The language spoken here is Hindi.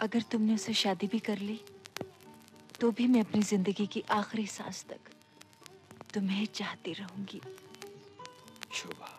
अगर तुमने उससे शादी भी कर ली तो भी मैं अपनी जिंदगी की आखिरी सांस तक तुम्हें चाहती रहूंगी। शोभा,